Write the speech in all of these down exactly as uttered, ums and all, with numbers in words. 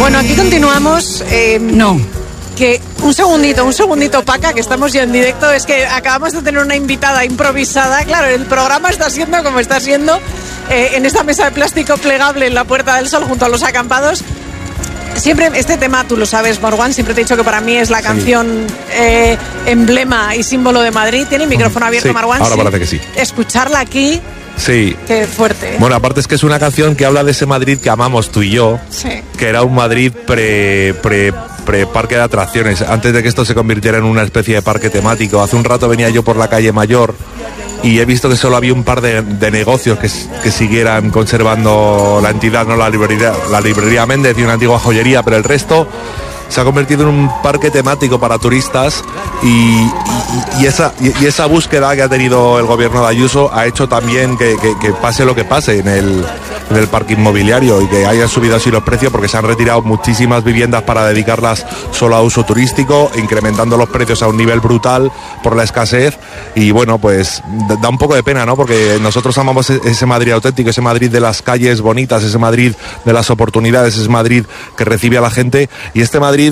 Bueno, aquí continuamos. Eh, no. Que un segundito, un segundito, Paca, que estamos ya en directo. Es que acabamos de tener una invitada improvisada. Claro, el programa está siendo como está siendo. Eh, en esta mesa de plástico plegable en la Puerta del Sol junto a los acampados. Siempre, este tema, tú lo sabes, Marwan, siempre te he dicho que para mí es la canción sí. eh, emblema y símbolo de Madrid. Tiene el micrófono abierto, sí, Marwan. Ahora sí. parece que sí. Escucharla aquí. Sí. Qué fuerte. ¿eh? Bueno, aparte es que es una canción que habla de ese Madrid que amamos tú y yo. Sí. Que era un Madrid pre, pre, pre parque de atracciones. Antes de que esto se convirtiera en una especie de parque temático. Hace un rato venía yo por la calle Mayor y he visto que solo había un par de, de negocios que, que siguieran conservando la entidad, no la librería, la librería Méndez y una antigua joyería, pero el resto se ha convertido en un parque temático para turistas y, y, y, esa, y, y esa búsqueda que ha tenido el gobierno de Ayuso ha hecho también que, que, que pase lo que pase en el, en el parque inmobiliario y que hayan subido así los precios porque se han retirado muchísimas viviendas para dedicarlas solo a uso turístico, incrementando los precios a un nivel brutal por la escasez y bueno, pues da un poco de pena, ¿no? Porque nosotros amamos ese Madrid auténtico, ese Madrid de las calles bonitas, ese Madrid de las oportunidades, ese Madrid que recibe a la gente y este Madrid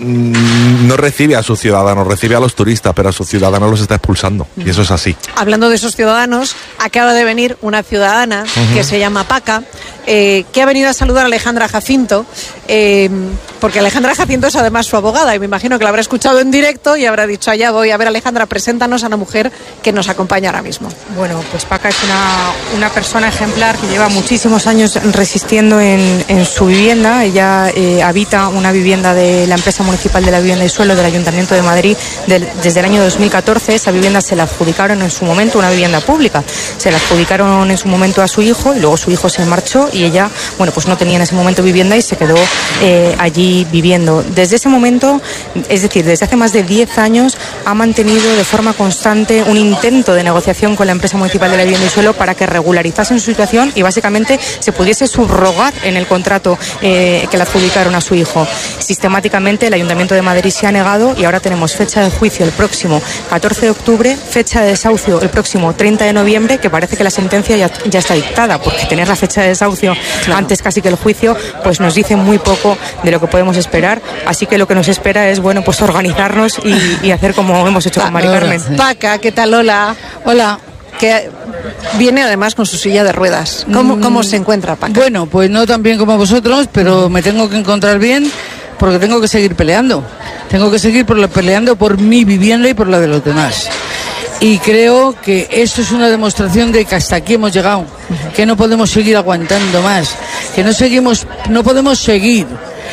no recibe a sus ciudadanos, recibe a los turistas, pero a sus ciudadanos los está expulsando y eso es así. Hablando de esos ciudadanos, acaba de venir una ciudadana uh-huh. que se llama Paca, eh, que ha venido a saludar a Alejandra Jacinto, eh, porque Alejandra Jacinto es además su abogada y me imagino que la habrá escuchado en directo y habrá dicho, allá voy. A ver, Alejandra, preséntanos a una mujer que nos acompaña ahora mismo. Bueno, pues Paca es una, una persona ejemplar que lleva muchísimos años resistiendo en, en su vivienda. Ella eh, habita una vivienda de la empresa municipal de la vivienda y suelo del Ayuntamiento de Madrid del, desde el año dos mil catorce. Esa vivienda se la adjudicaron en su momento, una vivienda pública, se la adjudicaron en su momento a su hijo y luego su hijo se marchó y ella, bueno, pues no tenía en ese momento vivienda y se quedó eh, allí viviendo. Desde ese momento, es decir, desde hace más de diez años ha mantenido de forma constante un intento de negociación con la empresa municipal de la vivienda y suelo para que regularizasen su situación y básicamente se pudiese subrogar en el contrato eh, que le adjudicaron a su hijo. Sistemáticamente el Ayuntamiento de Madrid se ha negado y ahora tenemos fecha de juicio el próximo catorce de octubre, fecha de desahucio el próximo treinta de noviembre, que parece que la sentencia ya, ya está dictada, porque tener la fecha de desahucio claro. antes casi que el juicio, pues nos dice muy poco de lo que podemos esperar, así que lo que nos espera es, bueno, pues organizarnos y, y hacer como hemos hecho pa- con Mari Carmen. Paca, ¿qué tal? Hola. Hola. Que viene además con su silla de ruedas. ¿Cómo, cómo se encuentra, Paca? Bueno, pues no tan bien como vosotros, pero me tengo que encontrar bien porque tengo que seguir peleando. Tengo que seguir por la, peleando por mi vivienda y por la de los demás. Y creo que esto es una demostración de que hasta aquí hemos llegado, uh-huh. que no podemos seguir aguantando más, que no seguimos, no podemos seguir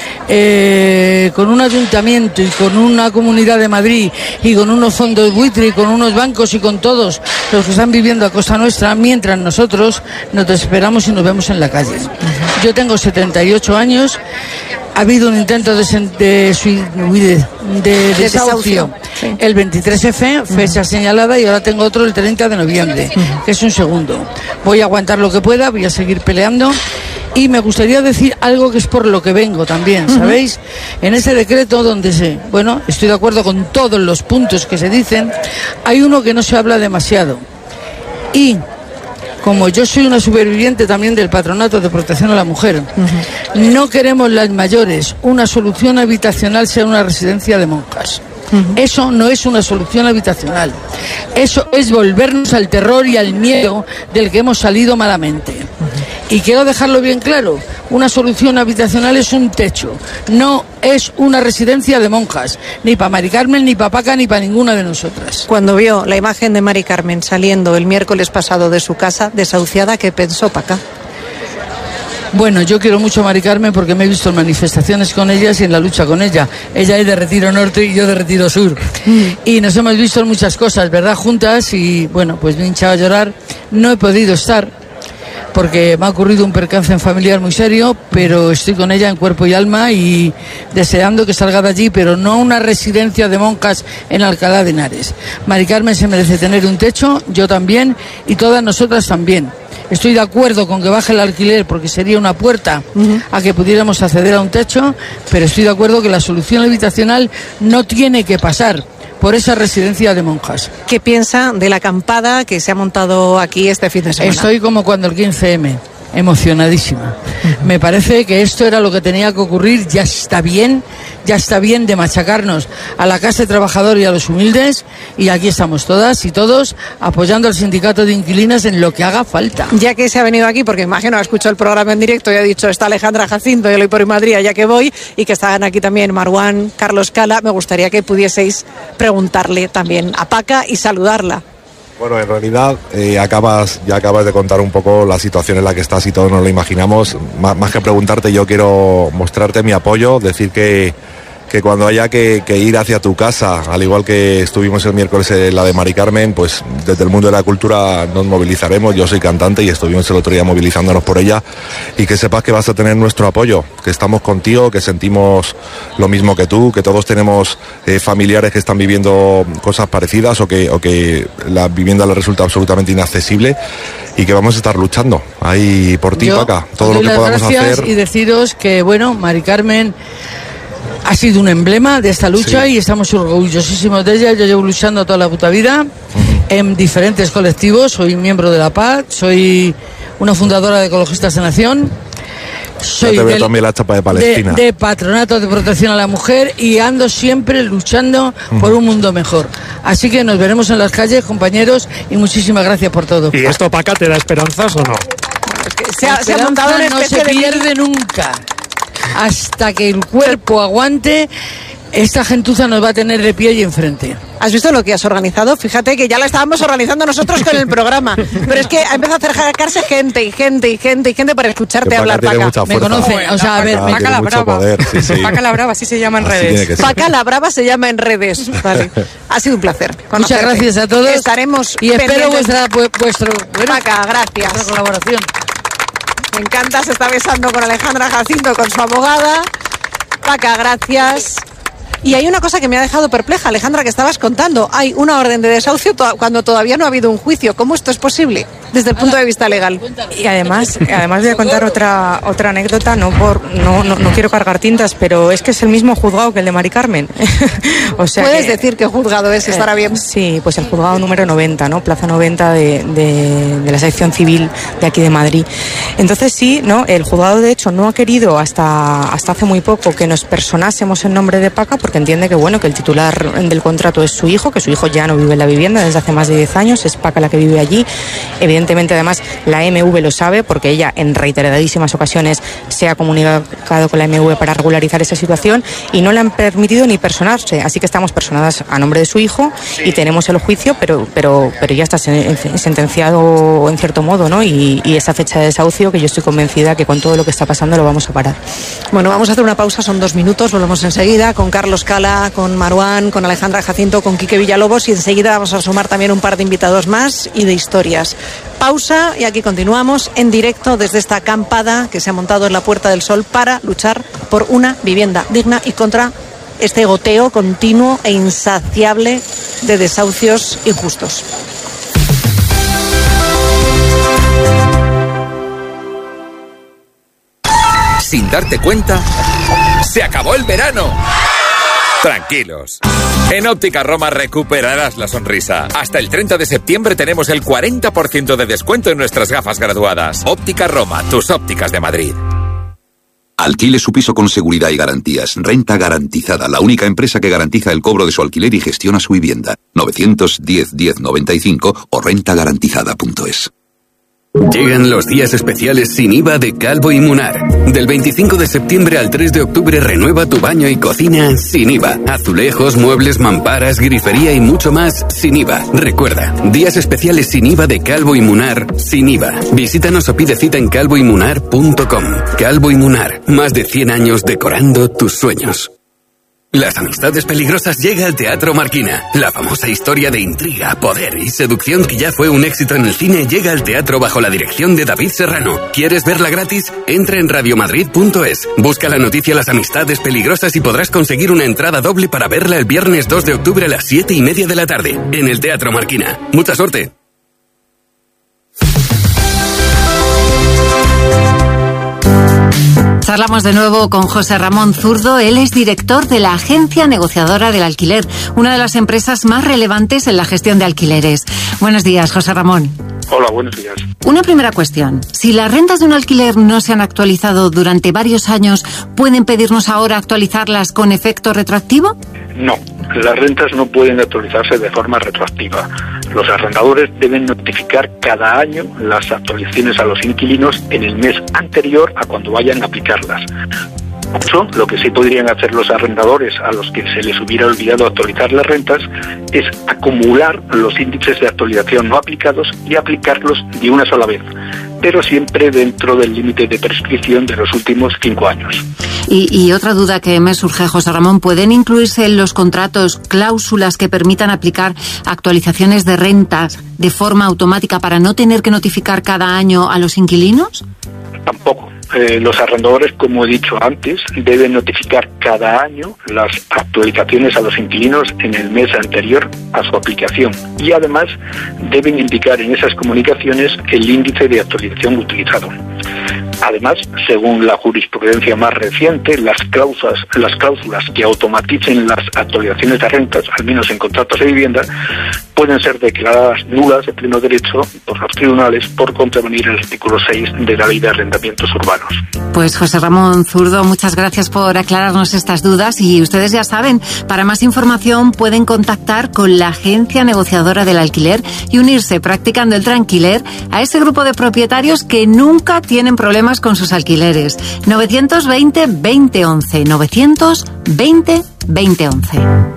eh, con un ayuntamiento y con una comunidad de Madrid y con unos fondos buitre y con unos bancos y con todos los que están viviendo a costa nuestra, mientras nosotros nos desesperamos y nos vemos en la calle. Uh-huh. Yo tengo setenta y ocho años. Ha habido un intento de, de, de, de desahucio sí. el veintitrés efe, fecha uh-huh. señalada, y ahora tengo otro el treinta de noviembre, uh-huh. que es un segundo. Voy a aguantar lo que pueda, voy a seguir peleando. Y me gustaría decir algo que es por lo que vengo también, ¿sabéis? Uh-huh. En ese decreto donde se... Bueno, estoy de acuerdo con todos los puntos que se dicen. Hay uno que no se habla demasiado. Y... como yo soy una superviviente también del Patronato de Protección a la Mujer, uh-huh. no queremos las mayores una solución habitacional sea una residencia de monjas. Uh-huh. Eso no es una solución habitacional. Eso es volvernos al terror y al miedo del que hemos salido malamente. Uh-huh. Y quiero dejarlo bien claro, una solución habitacional es un techo, no es una residencia de monjas, ni para Mari Carmen, ni para Paca, ni para ninguna de nosotras. Cuando vio la imagen de Mari Carmen saliendo el miércoles pasado de su casa, desahuciada, ¿qué pensó, Paca? Bueno, yo quiero mucho a Mari Carmen porque me he visto en manifestaciones con ellas y en la lucha con ella. Ella es de Retiro Norte y yo de Retiro Sur. Mm. Y nos hemos visto en muchas cosas, ¿verdad? Juntas y, bueno, pues me he hinchado a llorar. No he podido estar porque me ha ocurrido un percance familiar muy serio, pero estoy con ella en cuerpo y alma y deseando que salga de allí, pero no una residencia de monjas en Alcalá de Henares. Mari Carmen se merece tener un techo, yo también y todas nosotras también. Estoy de acuerdo con que baje el alquiler porque sería una puerta uh-huh. a que pudiéramos acceder a un techo, pero estoy de acuerdo que la solución habitacional no tiene que pasar por esa residencia de monjas. ¿Qué piensa de la acampada que se ha montado aquí este fin de semana? Estoy como cuando el quince eme. emocionadísima. Me parece que esto era lo que tenía que ocurrir. Ya está bien, ya está bien de machacarnos a la clase trabajadora y a los humildes, y aquí estamos todas y todos apoyando al sindicato de inquilinas en lo que haga falta. Ya que se ha venido aquí, porque imagino ha escuchado el programa en directo y ha dicho, está Alejandra Jacinto, yo lo voy por Madrid, ya que voy, y que están aquí también Marwan, Carlos Cala, me gustaría que pudieseis preguntarle también a Paca y saludarla. Bueno, en realidad eh, acabas ya acabas de contar un poco la situación en la que estás y todos nos lo imaginamos. Más, más que preguntarte, yo quiero mostrarte mi apoyo, decir que, que cuando haya que, que ir hacia tu casa, al igual que estuvimos el miércoles en la de Mari Carmen, pues desde el mundo de la cultura nos movilizaremos. Yo soy cantante y estuvimos el otro día movilizándonos por ella, y que sepas que vas a tener nuestro apoyo, que estamos contigo, que sentimos lo mismo que tú, que todos tenemos eh, familiares que están viviendo cosas parecidas o que, o que la vivienda les resulta absolutamente inaccesible, y que vamos a estar luchando ahí por ti, Yo Paca, todo lo que podamos hacer. Y deciros que, bueno, Mari Carmen ha sido un emblema de esta lucha, sí, y estamos orgullosísimos de ella. Yo llevo luchando toda la puta vida uh-huh. en diferentes colectivos. Soy miembro de la P A C, soy una fundadora de Ecologistas de Nación, soy te veo del, también la chapa de Palestina, de, de Patronato de Protección a la Mujer, y ando siempre luchando uh-huh. por un mundo mejor. Así que nos veremos en las calles, compañeros, y muchísimas gracias por todo. ¿Y esto, Paca, te da esperanzas o no? Es que se, ha, se ha montado una especie no se de... pierde nunca. Hasta que el cuerpo aguante, esta gentuza nos va a tener de pie y enfrente. ¿Has visto lo que has organizado? Fíjate que ya la estábamos organizando nosotros con el programa, pero es que ha empezado a acercarse gente y gente y gente y gente para escucharte hablar, Paca. Me conoce, o sea, a ver, Paca, Paca la Brava. Poder, sí, sí. Paca la Brava, así se llama en Así redes. Paca la Brava se llama en redes. Vale. Ha sido un placer conocerte. Muchas gracias a todos. Estaremos y espero pendientes. vuestra vuestro bueno, Paca, gracias. vuestra colaboración. Me encanta, se está besando con Alejandra Jacinto, con su abogada. Paca, gracias. Y hay una cosa que me ha dejado perpleja, Alejandra, que estabas contando. Hay una orden de desahucio to- cuando todavía no ha habido un juicio. ¿Cómo esto es posible desde el punto de vista legal? Y además, además voy a contar otra otra anécdota, no por no, no, no quiero cargar tintas, pero es que es el mismo juzgado que el de Mari Carmen. O sea ¿Puedes que, decir qué juzgado es? Estará bien. Eh, sí, pues el juzgado número noventa, ¿no? Plaza noventa de, de, de la sección civil de aquí de Madrid. Entonces sí, ¿no? El juzgado de hecho no ha querido hasta, hasta hace muy poco que nos personásemos en nombre de Paca, porque entiende que bueno, que el titular del contrato es su hijo, que su hijo ya no vive en la vivienda desde hace más de diez años, es Paca la que vive allí. Evidentemente, además, la M V lo sabe, porque ella en reiteradísimas ocasiones se ha comunicado con la M V para regularizar esa situación, y no le han permitido ni personarse, así que estamos personadas a nombre de su hijo, sí, y tenemos el juicio, pero pero pero ya está sentenciado en cierto modo, ¿no? Y, y esa fecha de desahucio, que yo estoy convencida que con todo lo que está pasando lo vamos a parar. Bueno, vamos a hacer una pausa, son dos minutos, volvemos enseguida con Carlos Cala, con Marwan, con Alejandra Jacinto, con Quique Villalobos, y enseguida vamos a sumar también un par de invitados más y de historias. Pausa y aquí continuamos en directo desde esta acampada que se ha montado en la Puerta del Sol para luchar por una vivienda digna y contra este goteo continuo e insaciable de desahucios injustos. Sin darte cuenta, ¡se acabó el verano! Tranquilos. En Óptica Roma recuperarás la sonrisa. Hasta el treinta de septiembre tenemos el cuarenta por ciento de descuento en nuestras gafas graduadas. Óptica Roma, tus ópticas de Madrid. Alquile su piso con seguridad y garantías. Renta Garantizada, la única empresa que garantiza el cobro de su alquiler y gestiona su vivienda. novecientos diez diez noventa y cinco o renta garantizada punto es. Llegan los días especiales sin I V A de Calvo y Munar. Del veinticinco de septiembre al tres de octubre renueva tu baño y cocina sin I V A. Azulejos, muebles, mamparas, grifería y mucho más sin I V A. Recuerda, días especiales sin I V A de Calvo y Munar sin I V A. Visítanos o pide cita en calvo y munar punto com. Calvo y Munar, más de cien años decorando tus sueños. Las amistades peligrosas llega al Teatro Marquina. La famosa historia de intriga, poder y seducción que ya fue un éxito en el cine llega al teatro bajo la dirección de David Serrano. ¿Quieres verla gratis? Entra en radiomadrid punto es. Busca la noticia Las amistades peligrosas y podrás conseguir una entrada doble para verla el viernes dos de octubre a las siete y media de la tarde en el Teatro Marquina. ¡Mucha suerte! Charlamos de nuevo con José Ramón Zurdo. Él es director de la Agencia Negociadora del Alquiler, una de las empresas más relevantes en la gestión de alquileres. Buenos días, José Ramón. Hola, buenos días. Una primera cuestión. Si las rentas de un alquiler no se han actualizado durante varios años, ¿pueden pedirnos ahora actualizarlas con efecto retroactivo? No, las rentas no pueden actualizarse de forma retroactiva. Los arrendadores deben notificar cada año las actualizaciones a los inquilinos en el mes anterior a cuando vayan a aplicarlas. Eso, lo que sí podrían hacer los arrendadores a los que se les hubiera olvidado actualizar las rentas es acumular los índices de actualización no aplicados y aplicarlos de una sola vez, pero siempre dentro del límite de prescripción de los últimos cinco años. Y, y otra duda que me surge, José Ramón, ¿pueden incluirse en los contratos cláusulas que permitan aplicar actualizaciones de rentas de forma automática para no tener que notificar cada año a los inquilinos? Tampoco. Eh, los arrendadores, como he dicho antes, deben notificar cada año las actualizaciones a los inquilinos en el mes anterior a su aplicación y además deben indicar en esas comunicaciones el índice de actualización utilizado. Además, según la jurisprudencia más reciente, las cláusulas, las cláusulas que automaticen las actualizaciones de rentas, al menos en contratos de vivienda, pueden ser declaradas nulas de pleno derecho por los tribunales por contravenir el artículo seis de la Ley de Arrendamientos Urbanos. Pues José Ramón Zurdo, muchas gracias por aclararnos estas dudas y ustedes ya saben, para más información pueden contactar con la agencia negociadora del alquiler y unirse practicando el tranquiler a ese grupo de propietarios que nunca tienen problemas con sus alquileres. novecientos veinte veinte once, novecientos veinte veinte once.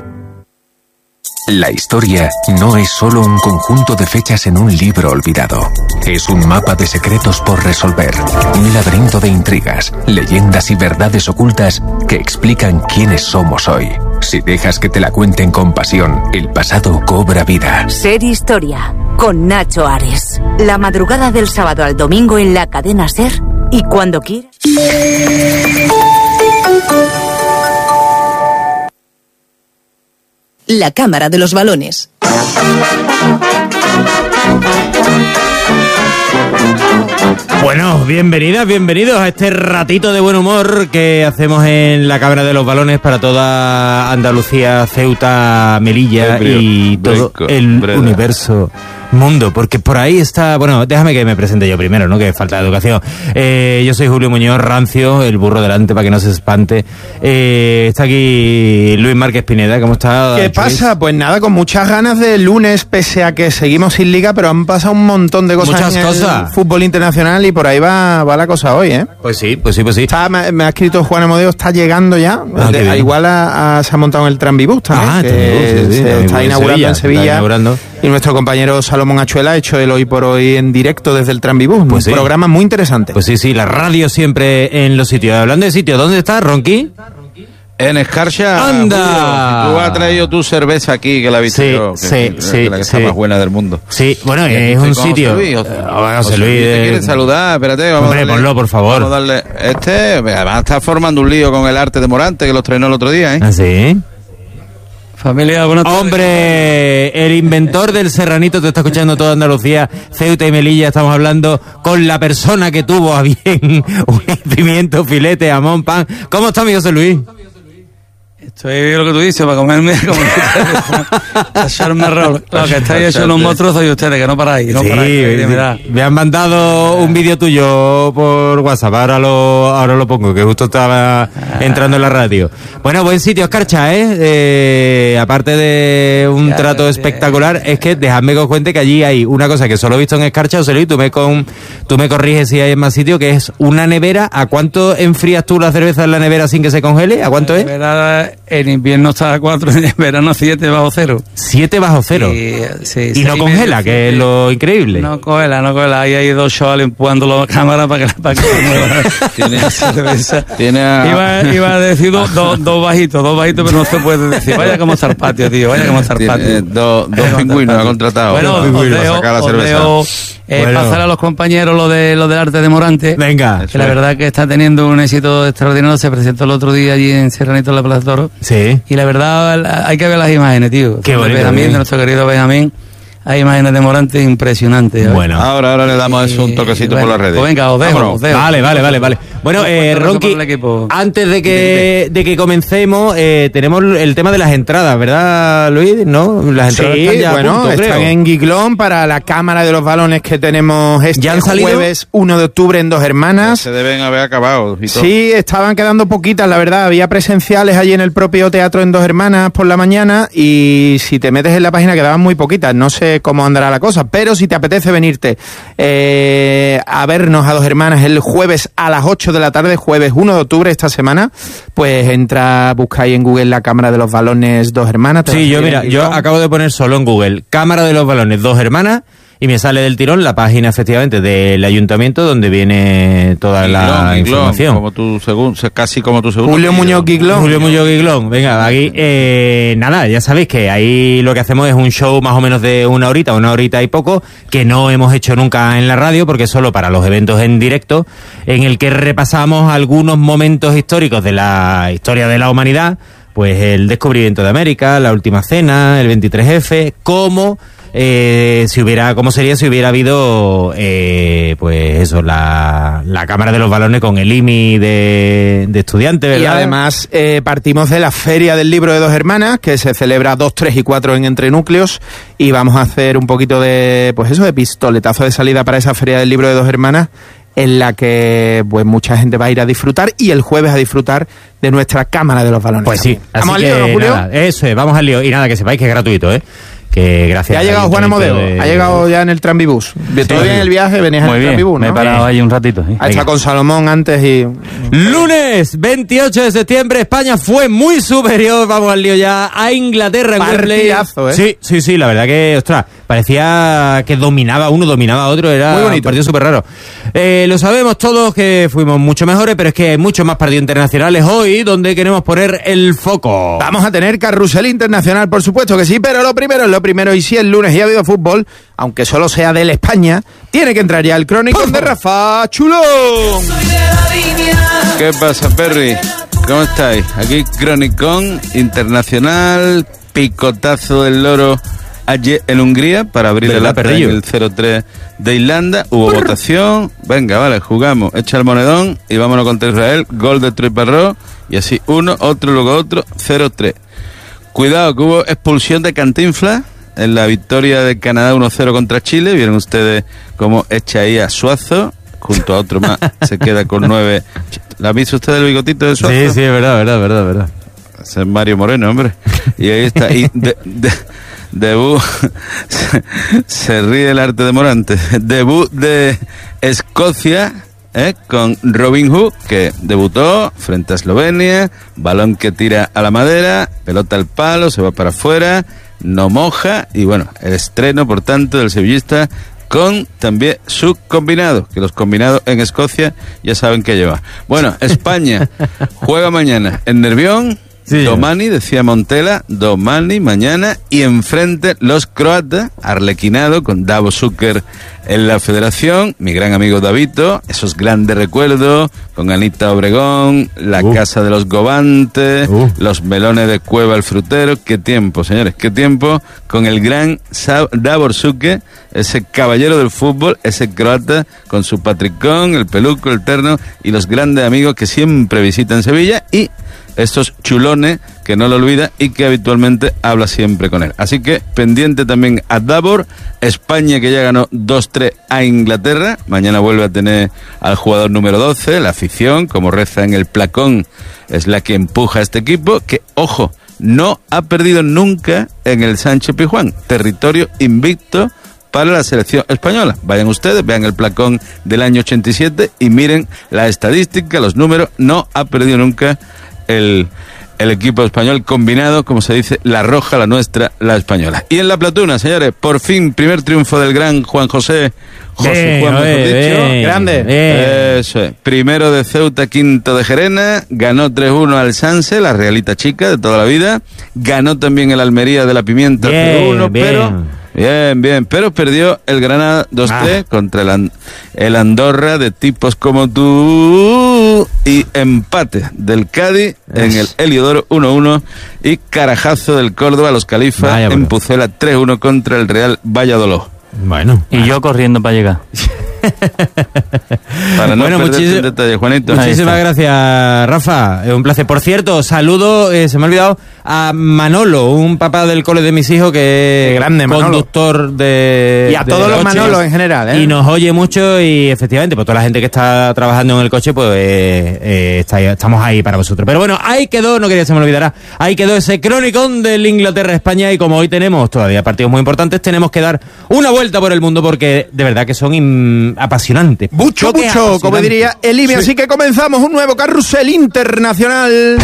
La historia no es solo un conjunto de fechas en un libro olvidado. Es un mapa de secretos por resolver, un laberinto de intrigas, leyendas y verdades ocultas que explican quiénes somos hoy. Si dejas que te la cuenten con pasión, el pasado cobra vida. Ser Historia, con Nacho Ares. La madrugada del sábado al domingo en la cadena SER y cuando quieras. La Cámara de los Balones. Bueno, bienvenidas, bienvenidos a este ratito de buen humor que hacemos en la Cámara de los Balones para toda Andalucía, Ceuta, Melilla y todo el universo mundo, porque por ahí está, bueno, déjame que me presente yo primero, ¿no? Que falta de educación. Eh, yo soy Julio Muñoz Rancio, el burro delante para que no se espante. Eh, está aquí Luis Márquez Pineda, ¿cómo está? ¿Qué pasa? Pues nada, con muchas ganas de lunes, pese a que seguimos sin liga, pero han pasado un montón de cosas Muchas en cosas. el fútbol internacional y por ahí va, va la cosa hoy, ¿eh? Pues sí, pues sí, pues sí. Está, me, me ha escrito Juan Amodeo, está llegando ya. Ah, de, igual a, a, se ha montado en el Tranvibus también, Ah, que Tranvibus, sí, sí, se está en inaugurando Sevilla, en Sevilla. está inaugurando. Y nuestro compañero Salomón Achuela ha hecho el Hoy por Hoy en directo desde el Tranvibus. Pues un sí. programa muy interesante. Pues sí, sí, la radio siempre en los sitios. Hablando de sitios, ¿dónde está Ronqui? En Escarcha. ¡Anda! Julio, tú has traído tu cerveza aquí, que la he visto Sí, yo. Que, sí, que, sí, que la que sí. está más buena del mundo. Sí, bueno, Y aquí es estoy un con sitio. José Luis, José- Eh, José José Luis, Luis, ¿te eh, quieres saludar? Espérate, vamos Hombre, a darle, ponlo, por favor. Vamos a darle. Este, además está formando un lío con el arte de Morante, que lo estrenó el otro día, ¿eh? ¿Ah, sí? Familia, buenas tardes. Hombre, el inventor del serranito te está escuchando toda Andalucía, Ceuta y Melilla. Estamos hablando con la persona que tuvo a bien un pimiento, filete, jamón, pan. ¿Cómo está mi José Luis? Estoy lo que tú dices, para comerme como para echarme rol. Claro, que estáis hechos unos monstruos y ustedes, que no paráis, no Sí, paráis. sí. Mirad. Me han mandado un vídeo tuyo por WhatsApp, ahora lo, ahora lo pongo, que justo estaba entrando en la radio. Bueno, buen sitio, Escarcha, ¿eh? eh aparte de un Ya, trato eh, espectacular, es que dejadme que os cuente que allí hay una cosa que solo he visto en Escarcha, José Luis, tú me, con, tú me corriges si hay en más sitio, que es una nevera. ¿A cuánto enfrías tú la cerveza en la nevera sin que se congele? ¿A cuánto es? Verá, en invierno está a cuatro, en verano siete bajo cero. siete bajo cero. Y, sí, Y seis no y congela, medio, que es siete. lo increíble. No congela, no congela. Ahí hay dos chavales empujando la cámara para que, para que se mueva Tiene- la cerveza. Tiene a- Iba, iba a decir dos dos dos bajitos, dos bajitos, pero no se puede decir. Vaya como estar patio, tío, vaya como estar Tiene, patio. eh, dos, dos Vaya como pingüinos estar ha patio. contratado. Bueno, Dos os pingüinos para dejo, sacar la os cerveza. dejo, eh, Bueno. pasar a los compañeros lo de lo del arte de Morante. Venga. Que la verdad que está teniendo un éxito extraordinario. Se presentó el otro día allí en Serranito, en la Plaza Toro. Sí. Y la verdad, la- hay que ver las imágenes, tío. Qué De bonito, Benjamín, ¿eh? de nuestro querido Benjamín. hay imágenes de Morante impresionantes. Bueno, ahora, ahora le damos eso un toquecito bueno, por las redes. Pues venga, os dejo, os dejo. Vale, vale, vale, vale. Bueno, eh, Ronqui, antes de que, de que comencemos, eh, tenemos el tema de las entradas, ¿verdad, Luis? ¿No? Las entradas sí, están ya bueno, a punto, están creo. en Giglón para la cámara de los balones que tenemos este ¿Ya han salido? jueves uno de octubre en Dos Hermanas. Se deben haber acabado. Y todo. Sí, estaban quedando poquitas, la verdad. Había presenciales allí en el propio teatro en Dos Hermanas por la mañana y si te metes en la página quedaban muy poquitas. No sé cómo andará la cosa, pero si te apetece venirte eh, a vernos a Dos Hermanas el jueves a las ocho de la tarde, jueves uno de octubre esta semana, pues entra, busca ahí en Google la cámara de los balones Dos Hermanas. Sí, yo mira, yo acabo de poner solo en Google cámara de los balones Dos Hermanas y me sale del tirón la página efectivamente del ayuntamiento donde viene toda Giglón, la Giglón, información. Como tu segun, casi como tu segundo. Julio Muñoz Giglón. Julio Muñoz Giglón. Venga, aquí, eh, nada, ya sabéis que ahí lo que hacemos es un show más o menos de una horita, una horita y poco, que no hemos hecho nunca en la radio, porque es solo para los eventos en directo, en el que repasamos algunos momentos históricos de la historia de la humanidad, pues el descubrimiento de América, la última cena, el veintitrés efe, cómo... Eh, si hubiera, ¿cómo sería si hubiera habido, eh, pues eso, la, la cámara de los balones con el I M I de, de estudiantes, ¿verdad? Y además eh, partimos de la Feria del Libro de Dos Hermanas, que se celebra dos, tres y cuatro en Entrenúcleos, y vamos a hacer un poquito de, pues eso, de pistoletazo de salida para esa Feria del Libro de Dos Hermanas, en la que pues mucha gente va a ir a disfrutar y el jueves a disfrutar de nuestra cámara de los balones. Pues sí, así ¿Vamos que, al lío, ¿no, Julio? nada, eso es, vamos al lío. Y nada, que sepáis que es gratuito, ¿eh? Que gracias. Ya ha llegado Juan Amodeo, de... ha llegado ya en el tranvibús. Todavía sí, en el viaje venías en el tranvibús, ¿no? Me he parado ahí un ratito. ¿Sí? Ha estado con Salomón antes y... Lunes veintiocho de septiembre, España fue muy superior, vamos al lío ya, a Inglaterra en Wembley. Partidazo, ¿eh? Sí, sí, sí, la verdad que, ostras, parecía que dominaba uno, dominaba otro, era muy bonito. Un partido súper raro. Eh, lo sabemos todos que fuimos mucho mejores, pero es que hay muchos más partidos internacionales hoy donde queremos poner el foco. Vamos a tener carrusel internacional, por supuesto que sí, pero lo primero es lo primero, y si el lunes y ha habido fútbol, aunque solo sea del España, tiene que entrar ya el Crónicón de Rafa Chulón. ¿Qué pasa, Perry? ¿Cómo estáis? Aquí Crónicón Internacional, picotazo del loro ayer en Hungría para abrir el acta en el cero tres de Irlanda. Hubo Brr. votación. Venga, vale, jugamos. Echa el monedón y vámonos contra Israel. Gol de Troy Parrot y así uno, otro, luego otro, cero tres. Cuidado, que hubo expulsión de Cantinflas en la victoria de Canadá uno cero contra Chile. Vieron ustedes cómo echa ahí a Suazo junto a otro más. Se queda con nueve. ¿La ha visto usted el bigotito de Suazo? Sí, sí, es verdad, verdad, verdad, verdad. Ese es Mario Moreno, hombre. Y ahí está. Y de, de, debut, se, se ríe el arte de Morante. Debut de Escocia, ¿eh? Con Robin Hood, que debutó frente a Eslovenia. Balón que tira a la madera, pelota al palo, se va para afuera, no moja. Y bueno, el estreno, por tanto, del sevillista con también su combinado, que los combinados en Escocia ya saben que lleva. Bueno, España juega mañana en Nervión. Sí, Domani, decía Montela, Domani mañana, y enfrente los croatas, arlequinado con Davo Zucker en la federación, mi gran amigo Davito, esos grandes recuerdos con Anita Obregón, la uh. casa de los Gobantes, uh. los melones de Cueva el frutero. Qué tiempo, señores, qué tiempo con el gran Davor Zucker, ese caballero del fútbol, ese croata con su patricón, el peluco, el terno y los grandes amigos que siempre visitan Sevilla, y estos chulones que no lo olvida y que habitualmente habla siempre con él. Así que pendiente también a Davor. España, que ya ganó dos tres a Inglaterra. Mañana vuelve a tener al jugador número doce. La afición, como reza en el placón, es la que empuja a este equipo, que, ojo, no ha perdido nunca en el Sánchez Pizjuán. Territorio invicto para la selección española. Vayan ustedes, vean el placón del año ochenta y siete y miren la estadística, los números. No ha perdido nunca el, el equipo español combinado, como se dice, la roja, la nuestra, la española. Y en la platuna, señores, por fin, primer triunfo del gran Juan José, José bien, Juan, mejor dicho. Bien, grande. Bien. Eso es. Primero de Ceuta, quinto de Gerena, ganó tres uno al Sanse, la Realita chica de toda la vida, ganó también el Almería de la Pimienta tres uno, pero Bien, bien, pero perdió el Granada dos tres ah. contra el, And- el Andorra de tipos como tú y empate del Cádiz en el Heliodoro uno uno y carajazo del Córdoba a los Califas Vaya, en Pucela tres uno contra el Real Valladolid. Bueno. Y yo corriendo para llegar. Para no bueno, muchis- detalle, Juanito. Muchísimas gracias, Rafa. Es un placer. Por cierto, saludo, eh, se me ha olvidado, a Manolo, un papá del cole de mis hijos que es grande, conductor de y a de todos los coches, Manolos en general, ¿eh? Y nos oye mucho y efectivamente, pues toda la gente que está trabajando en el coche, pues eh, eh, está, estamos ahí para vosotros. Pero bueno, ahí quedó, no quería que se me olvidara, ahí quedó ese cronicón del Inglaterra-España y como hoy tenemos todavía partidos muy importantes, tenemos que dar una vuelta por el mundo porque de verdad que son in- apasionantes. Mucho, mucho, como diría el I B E. Sí. Así que comenzamos un nuevo carrusel internacional.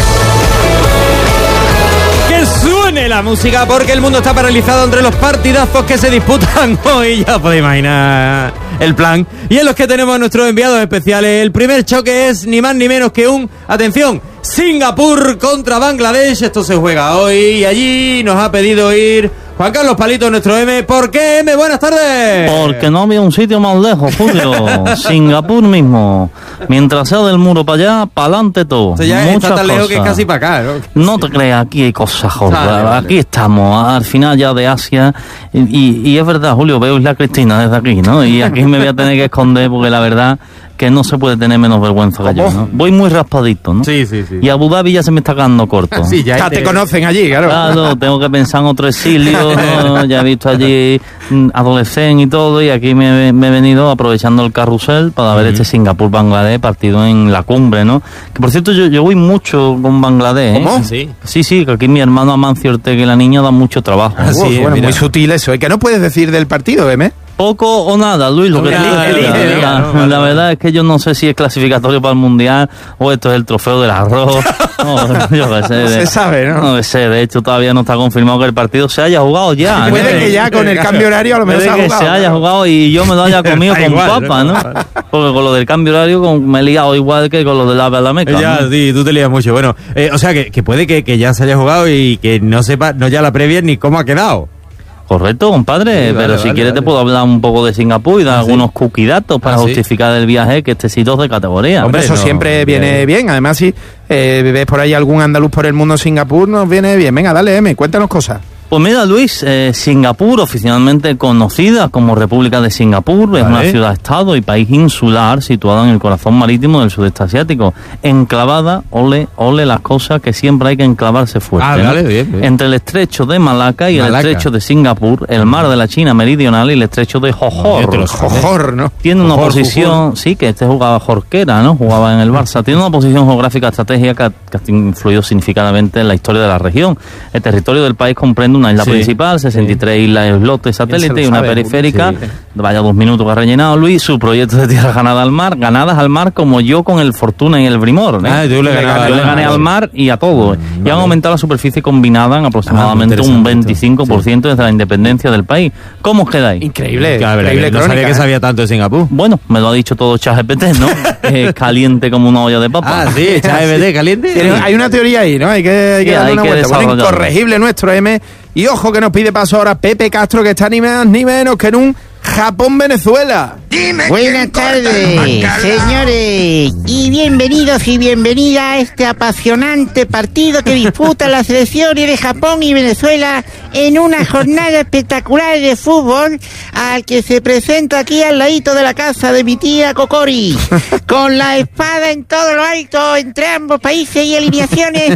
Que suene la música porque el mundo está paralizado entre los partidazos que se disputan hoy. Ya podéis imaginar el plan. Y en los que tenemos a nuestros enviados especiales. El primer choque es ni más ni menos que un, atención, Singapur contra Bangladesh. Esto se juega hoy y allí nos ha pedido ir Juan Carlos Palito, nuestro M. ¿Por qué, M? Buenas tardes. Porque no había un sitio más lejos, Julio. Singapur mismo. Mientras sea del muro para allá, para adelante todo. O sea, ya Muchas está tan lejos cosas. que es casi para acá, ¿no? No te creas, aquí hay cosas jordas. Vale, vale. Aquí estamos, al final ya de Asia. Y, y, y es verdad, Julio, veo Isla Cristina desde aquí, ¿no? Y aquí me voy a tener que esconder porque la verdad que no se puede tener menos vergüenza que yo, ¿no? Voy muy raspadito, ¿no? Sí, sí, sí. Y Abu Dhabi ya se me está quedando corto. Sí, ya, ya te... te conocen allí, claro. Claro, tengo que pensar en otro exilio, ¿no? Ya he visto allí mm, adolescente y todo, y aquí me, me he venido aprovechando el carrusel para ver uh-huh. este Singapur-Bangladesh partido en la cumbre, ¿no? Que por cierto, yo, yo voy mucho con Bangladesh, ¿eh? ¿Cómo? Sí. Sí, sí, que aquí mi hermano Amancio Ortega y la niña dan mucho trabajo. Ah, sí, bueno, mira. Muy sutil eso. ¿Y qué no puedes decir del partido, M? Poco o nada, Luis, lo que elige, la, elige, la, elige, la, no, la no, verdad es que yo no sé si es clasificatorio para el Mundial o esto es el trofeo del arroz. No, yo qué sé. No se de, sabe, ¿no? No sé, de hecho todavía no está confirmado que el partido se haya jugado ya. Puede ¿no? que ya con el cambio horario a lo mejor se ha que jugado. se haya jugado y yo me lo haya comido con igual, papa, ¿no? Porque con lo del cambio horario con, me he liado igual que con lo del ave a la Meca. Ya, ¿no? sí, tú te lías mucho. Bueno, eh, o sea, que, que puede que, que ya se haya jugado y que no sepa, no ya la previa ni cómo ha quedado. Correcto, compadre, sí, vale, pero si vale, quieres vale. te puedo hablar un poco de Singapur y dar ¿Ah, algunos sí? cookie datos para ¿Ah, sí? justificar el viaje, que este sitio es de categoría. Hombre, eso no, siempre viene bien. bien. Además, si eh, ves por ahí algún andaluz por el mundo Singapur, nos viene bien. Venga, dale, M, cuéntanos cosas. Pues mira, Luis, eh, Singapur, oficialmente conocida como República de Singapur, vale. es una ciudad-estado y país insular situado en el corazón marítimo del sudeste asiático, enclavada, ole, ole las cosas que siempre hay que enclavarse fuerte, Ah, ¿no? vale, bien, bien. Entre el estrecho de Malaca y Malaca. el estrecho de Singapur, el mar de la China meridional y el estrecho de Johor. Johor, ¿no? Tiene una Johor, posición, Johor. sí, que este jugaba Jorquera, ¿no? Jugaba en el Barça. Tiene una posición geográfica estratégica que, que ha influido significativamente en la historia de la región. El territorio del país comprende una isla Sí. principal, sesenta y tres sí. islas islotes satélites y una sabe, periférica. sí. Vaya dos minutos que ha rellenado Luis. Su proyecto de tierras ganadas al mar, ganadas al mar como yo con el Fortuna y el Brimor, ¿eh? Ah, tú le ganabas yo le al gané mar. al mar y a todo. Mm, y han vale. aumentado la superficie combinada en aproximadamente Ah, un interesante veinticinco por ciento esto. desde la independencia del país. ¿Cómo os quedáis? Increíble. Claro, verdad, increíble que no sabía crónica, que ¿eh? sabía tanto de Singapur. Bueno, me lo ha dicho todo ChatGPT, ¿no? Eh, caliente como una olla de papa. Ah, sí, ChatGPT caliente. Tiene- Hay una teoría ahí, ¿no? Hay que, hay que Sí, darle hay una que vuelta. Bueno, desarrollarla. incorregible nuestro M. Y ojo que nos pide paso ahora Pepe Castro, que está ni más ni menos que en un Japón-Venezuela. Buenas tardes, señores, y bienvenidos y bienvenidas a este apasionante partido que disputan las selecciones de Japón y Venezuela en una jornada espectacular de fútbol al que se presenta aquí al ladito de la casa de mi tía Cocori, con la espada en todo lo alto entre ambos países y alineaciones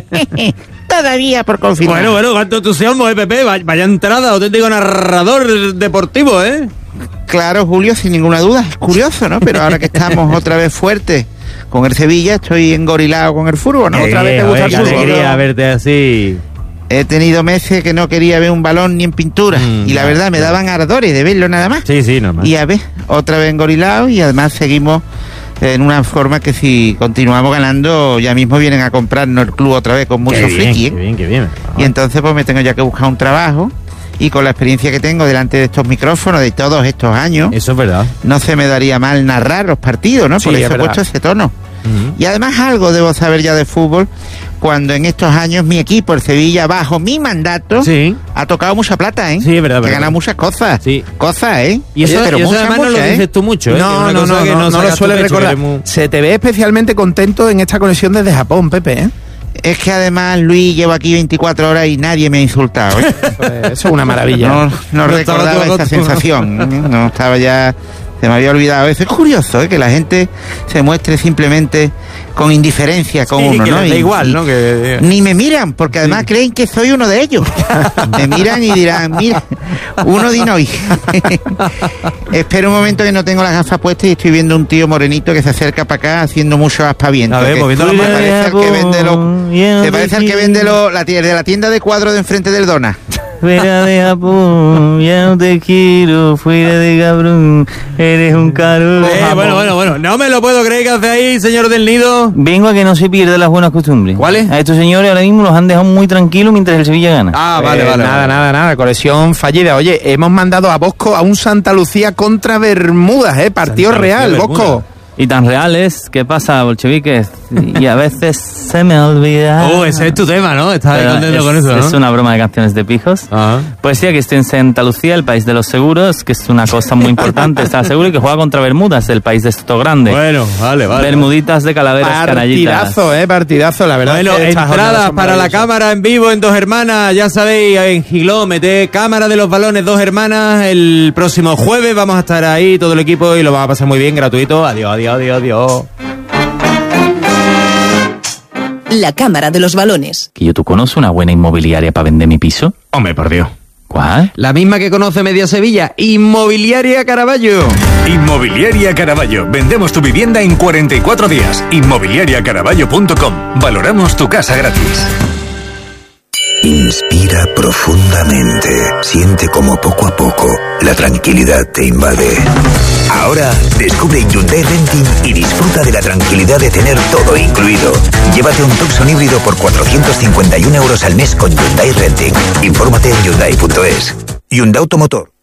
todavía por confirmar. Bueno, bueno, cuánto entusiasmo, eh, Pepe. Vaya, vaya entrada, auténtico narrador deportivo, ¿eh? Claro, Julio, sin ninguna duda. Es curioso, ¿no? Pero ahora que estamos otra vez fuertes con el Sevilla, estoy engorilado con el fútbol, ¿no? Otra vez te gusta el qué fútbol. alegría ¿no? verte así. He tenido meses que no quería ver un balón ni en pintura. Mm, y la ya, verdad, me ya. daban ardores de verlo nada más. Sí, sí, normal. Y a ver, otra vez engorilado y además seguimos en una forma que si continuamos ganando, ya mismo vienen a comprarnos el club otra vez con mucho Qué bien, friki, ¿eh? qué bien, qué bien. Y entonces pues me tengo ya que buscar un trabajo. Y con la experiencia que tengo delante de estos micrófonos de todos estos años, Eso es verdad. no se me daría mal narrar los partidos, ¿no? Sí, Por es eso he verdad. puesto ese tono. Uh-huh. Y además algo debo saber ya de fútbol, cuando en estos años mi equipo, el Sevilla, bajo mi mandato, sí. ha tocado mucha plata, ¿eh? Sí, es verdad. Que ha ganado muchas cosas. Sí. Cosas, ¿eh? Y eso, pero y eso muchas, además muchas, no lo dices tú mucho, ¿eh? No, no, no, no, no, no lo sueles recordar. Muy... Se te ve especialmente contento en esta conexión desde Japón, Pepe, ¿eh? Es que además, Luis, llevo aquí veinticuatro horas y nadie me ha insultado, ¿eh? Eso es una maravilla. No, no recordaba esta sensación. No estaba ya... Se me había olvidado. Eso es curioso, ¿eh? Que la gente se muestre simplemente con indiferencia con sí, uno, que ¿no? Les da y, igual, y ¿no? Que... Ni me miran, porque además sí. creen que soy uno de ellos. Me miran y dirán, mira, uno de hoy. Espera un momento que no tengo las gafas puestas y estoy viendo un tío morenito que se acerca para acá haciendo mucho aspaviento. A ver, moviendo me la parece al que vende lo, te parece al que vende lo, la, de la tienda de cuadros de enfrente del Dona. Fuera de Japón, ya no te quiero, fuera de cabrón, eres un caro. Eh, bueno, bueno, bueno, no me lo puedo creer que hace ahí, señor del Nido. Vengo a que no se pierda las buenas costumbres. ¿Cuáles? A estos señores ahora mismo los han dejado muy tranquilos mientras el Sevilla gana. Ah, vale, eh, vale. Nada, vale. nada, nada, conexión fallida. Oye, hemos mandado a Bosco a un Santa Lucía contra Bermudas, ¿eh? Partido Santa real, Lucía, Bosco. Y tan reales, ¿qué pasa, bolcheviques? Y a veces se me olvida. Oh, ese es tu tema, ¿no? Estás Pero contento es, con eso, ¿no? Es una broma de canciones de pijos. Ajá. Pues sí, aquí estoy en Santa Lucía, el país de los seguros, que es una cosa muy importante, estar seguro, y que juega contra Bermudas, el país de esto grande. Bueno, vale, vale. Bermuditas de calaveras canallitas. Partidazo, eh, partidazo, la verdad. Bueno, entradas para la cámara en vivo en Dos Hermanas, ya sabéis, en Giló, mete cámara de los balones Dos Hermanas, el próximo jueves vamos a estar ahí, todo el equipo, y lo vamos a pasar muy bien, gratuito. Adiós, adiós, adiós, adiós. La cámara de los balones. ¿Que yo tú conoces una buena inmobiliaria para vender mi piso? Hombre, por Dios. ¿Cuál? La misma que conoce Media Sevilla, Inmobiliaria Caraballo. Inmobiliaria Caraballo. Vendemos tu vivienda en cuarenta y cuatro días. inmobiliaria caraballo punto com. Valoramos tu casa gratis. Inspira profundamente. Siente como poco a poco la tranquilidad te invade. Ahora descubre Hyundai Renting y disfruta de la tranquilidad de tener todo incluido. Llévate un Tucson híbrido por cuatrocientos cincuenta y uno euros al mes con Hyundai Renting. Infórmate en hyundai punto es. Hyundai Automotor.